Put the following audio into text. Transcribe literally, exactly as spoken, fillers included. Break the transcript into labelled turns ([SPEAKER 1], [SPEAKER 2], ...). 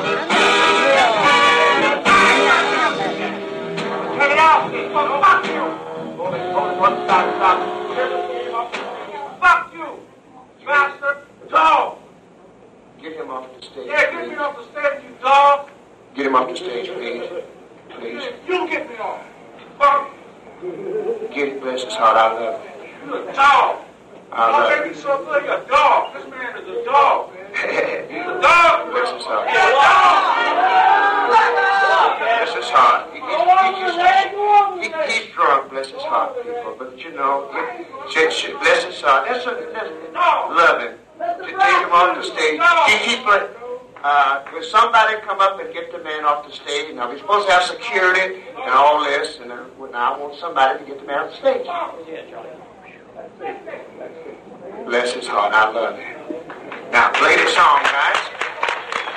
[SPEAKER 1] Take it off. Fuck you. Fuck you, master dog.
[SPEAKER 2] Get him off the stage.
[SPEAKER 1] Yeah, get me off the stage, you dog.
[SPEAKER 2] Get him off the stage, please. Please.
[SPEAKER 1] You get me off. Fuck.
[SPEAKER 2] Get it, bless his heart. I love him.
[SPEAKER 1] You're a dog.
[SPEAKER 2] I love
[SPEAKER 1] Don't make me so good. You're a dog. This man is a dog.
[SPEAKER 2] him.
[SPEAKER 1] He's a dog.
[SPEAKER 2] Bless his heart.
[SPEAKER 1] He's a dog.
[SPEAKER 2] Bless his heart. He, he, he just, he, he's drunk, bless his heart, people. But you know, he, she, she, bless his heart. That's what, that's, love him. To take him off the stage. He keep it. Uh, will somebody come up and get the man off the stage? Now, we're supposed to have security and all this, and uh, now I want somebody to get the man off the stage. Bless his heart. I love him. Now, play the song, guys.